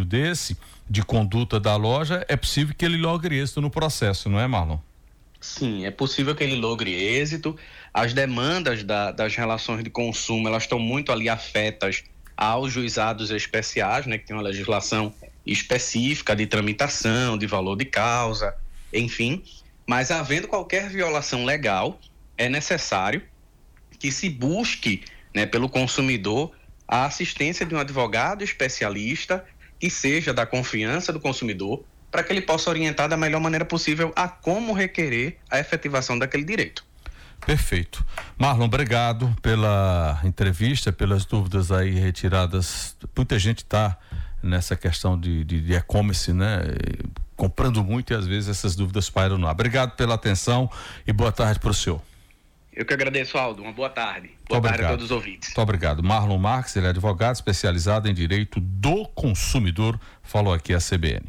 desvio desse, de conduta da loja, é possível que ele logre êxito no processo, não é, Marlon? Sim, é possível que ele logre êxito. As demandas das relações de consumo, elas estão muito ali afetas aos juizados especiais, né, que tem uma legislação específica de tramitação, de valor de causa, enfim. Mas havendo qualquer violação legal, é necessário que se busque, né, pelo consumidor a assistência de um advogado especialista que seja da confiança do consumidor, para que ele possa orientar da melhor maneira possível a como requerer a efetivação daquele direito. Perfeito. Marlon, obrigado pela entrevista, pelas dúvidas aí retiradas. Muita gente está nessa questão de e-commerce, né? Comprando muito e às vezes essas dúvidas pairam no ar. Obrigado pela atenção e boa tarde para o senhor. Eu que agradeço, Aldo. Uma boa tarde. Boa tarde a todos os ouvintes. Muito obrigado. Marlon Marques, ele é advogado especializado em direito do consumidor, falou aqui a CBN.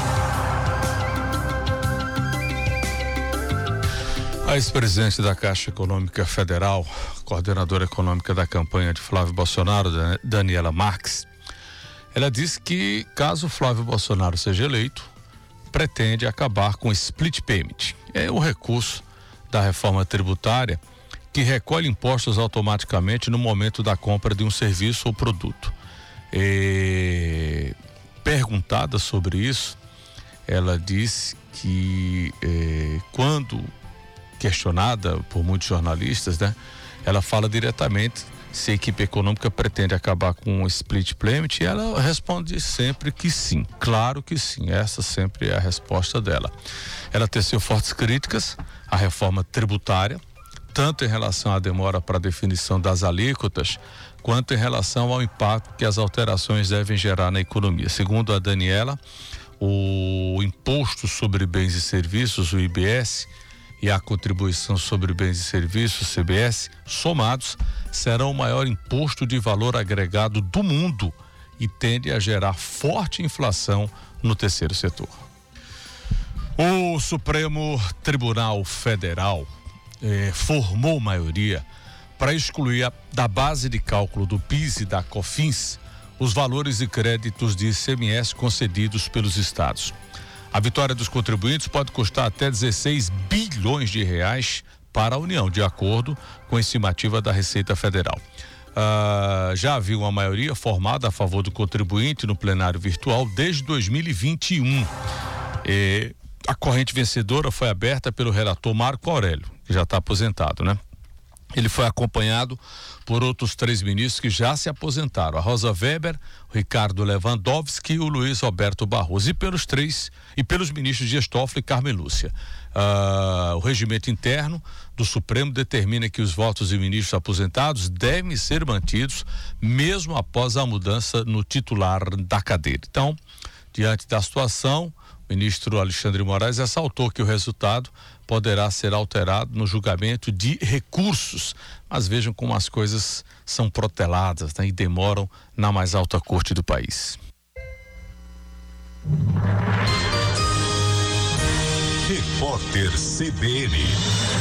A ex-presidente da Caixa Econômica Federal, coordenadora econômica da campanha de Flávio Bolsonaro, Daniela Marques, ela disse que, caso Flávio Bolsonaro seja eleito, pretende acabar com o split payment. É o recurso da reforma tributária que recolhe impostos automaticamente no momento da compra de um serviço ou produto. Perguntada sobre isso, ela disse que quando questionada por muitos jornalistas, né, ela fala diretamente se a equipe econômica pretende acabar com o split payment, e ela responde sempre que sim, claro que sim, essa sempre é a resposta dela. Ela teceu fortes críticas à reforma tributária, tanto em relação à demora para a definição das alíquotas, quanto em relação ao impacto que as alterações devem gerar na economia. Segundo a Daniela, o Imposto sobre Bens e Serviços, o IBS, e a Contribuição sobre Bens e Serviços, CBS, somados, serão o maior imposto de valor agregado do mundo e tende a gerar forte inflação no terceiro setor. O Supremo Tribunal Federal formou maioria para excluir da base de cálculo do PIS e da COFINS os valores e créditos de ICMS concedidos pelos estados. A vitória dos contribuintes pode custar até 16 bilhões de reais para a União, de acordo com a estimativa da Receita Federal. Já havia uma maioria formada a favor do contribuinte no plenário virtual desde 2021. A corrente vencedora foi aberta pelo relator Marco Aurélio, que já está aposentado, né? Ele foi acompanhado por outros 3 ministros que já se aposentaram: a Rosa Weber, o Ricardo Lewandowski e o Luiz Roberto Barroso, e pelos ministros Dias Toffoli e Carmen Lúcia. O regimento interno do Supremo determina que os votos de ministros aposentados devem ser mantidos mesmo após a mudança no titular da cadeira. Então, diante da situação, o ministro Alexandre Moraes ressaltou que o resultado poderá ser alterado no julgamento de recursos, mas vejam como as coisas são proteladas, né, e demoram na mais alta corte do país. Repórter CBN.